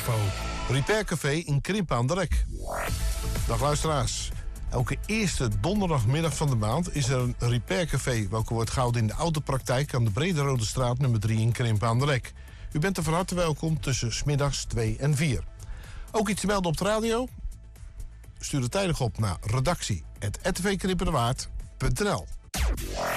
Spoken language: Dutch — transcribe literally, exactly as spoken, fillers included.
info. Repair Café in Krimpen aan de Rek. Dag luisteraars. Elke eerste donderdagmiddag van de maand is er een Repair Café, welke wordt gehouden in de Autopraktijk aan de Brederode straat nummer drie in Krimpen aan de Rek. U bent er van harte welkom tussen 's middags twee en vier. Ook iets te melden op de radio? Stuur het tijdig op naar redactie apenstaartje r t v krimpendewaard punt n l.